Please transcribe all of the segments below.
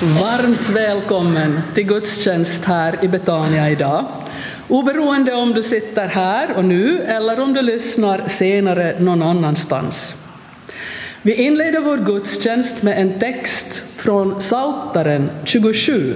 Varmt välkommen till gudstjänst här i Betania idag. Oberoende om du sitter här och nu eller om du lyssnar senare någon annanstans. Vi inleder vår gudstjänst med en text från Psaltaren 27.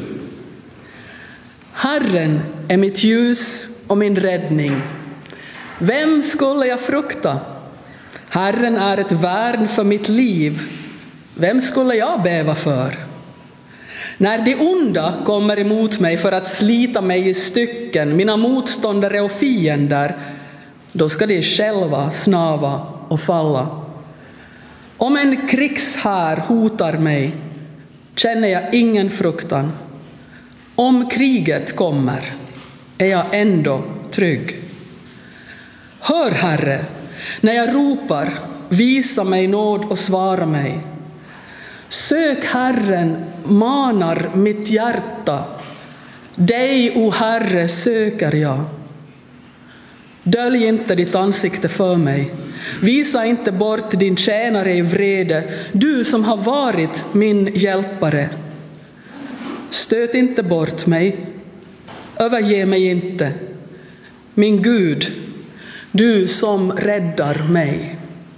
Herren är mitt ljus och min räddning. Vem skulle jag frukta? Herren är ett värn för mitt liv. Vem skulle jag bäva för? När de onda kommer emot mig för att slita mig i stycken, mina motståndare och fiender, då ska de själva snava och falla. Om en krigshär hotar mig, känner jag ingen fruktan. Om kriget kommer, är jag ändå trygg. Hör, Herre, när jag ropar, visa mig nåd och svara mig. Sök Herren, manar mitt hjärta. Dig, o Herre, söker jag. Dölj inte ditt ansikte för mig. Visa inte bort din tjänare i vrede, du som har varit min hjälpare. Stöt inte bort mig, överge mig inte. Min Gud, du som räddar mig.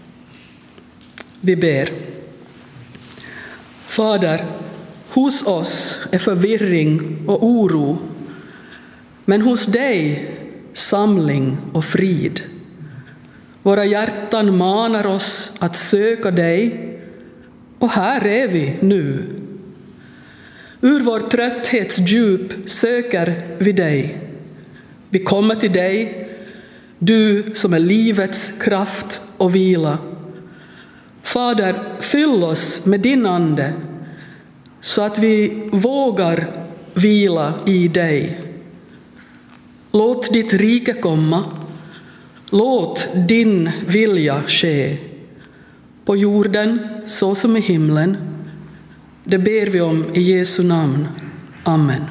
Vi ber. Fader, hos oss är förvirring och oro, men hos dig samling och frid. Våra hjärtan manar oss att söka dig, och här är vi nu. Ur vår trötthets djup söker vi dig. Vi kommer till dig, du som är livets kraft och vila. Fader, fyll oss med din ande så att vi vågar vila i dig. Låt ditt rike komma. Låt din vilja ske. På jorden så som i himlen. Det ber vi om i Jesu namn. Amen.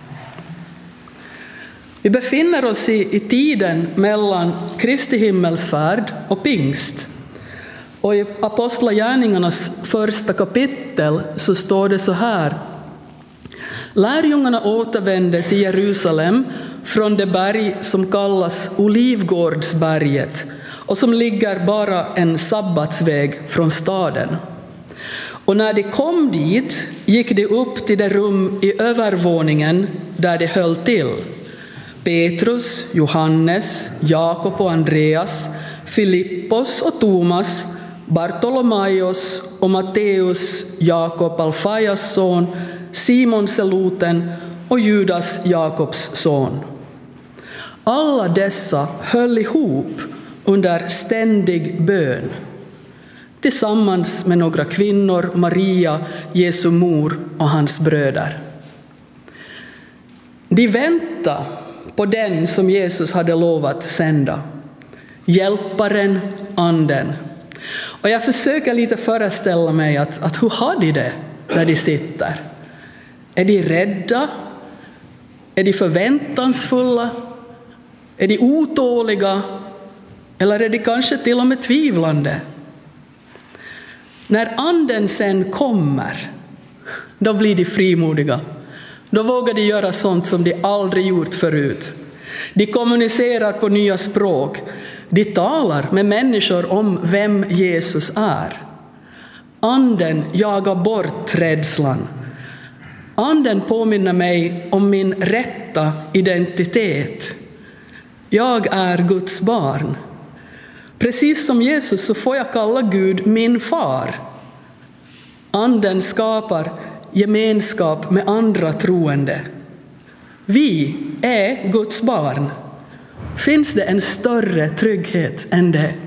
Vi befinner oss i tiden mellan Kristi himmelsfärd och pingst. Och i Apostlagärningarnas första kapitel så står det så här. Lärjungarna återvände till Jerusalem från det berg som kallas Olivgårdsberget och som ligger bara en sabbatsväg från staden. Och när de kom dit gick de upp till det rum i övervåningen där de höll till. Petrus, Johannes, Jakob och Andreas, Filippos och Thomas, Bartolomaios och Matteus, Jakob Alfaias son, Simon Seloten och Judas Jakobs son. Alla dessa höll ihop under ständig bön, tillsammans med några kvinnor, Maria, Jesu mor och hans bröder. De väntade på den som Jesus hade lovat sända, hjälparen, anden. Och jag försöker lite föreställa mig att hur har de det när de sitter? Är de rädda? Är de förväntansfulla? Är de otåliga? Eller är de kanske till och med tvivlande? När anden sen kommer, då blir de frimodiga. Då vågar de göra sånt som de aldrig gjort förut. De kommunicerar på nya språk. De talar med människor om vem Jesus är. Anden jagar bort rädslan. Anden påminner mig om min rätta identitet. Jag är Guds barn. Precis som Jesus så får jag kalla Gud min far. Anden skapar gemenskap med andra troende. Vi är Guds barn. Finns det en större trygghet än det?